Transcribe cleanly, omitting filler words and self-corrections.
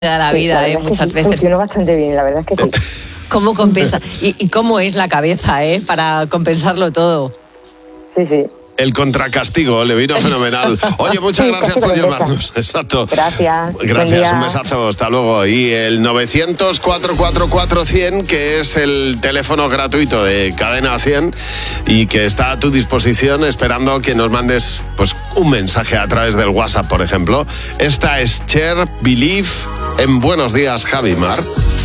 la vida, muchas veces. Funcionó bastante bien, la verdad es que sí. ¿Cómo compensa? ¿Y cómo es la cabeza, para compensarlo todo? Sí. El contracastigo le vino fenomenal. Oye, muchas gracias por llamarnos. Exacto. Gracias, un besazo, hasta luego. Y el 900-444-100, que es el teléfono gratuito de Cadena 100 y que está a tu disposición esperando que nos mandes pues un mensaje a través del WhatsApp, por ejemplo. Esta es Cher, Believe, en Buenos Días, Javi Mar.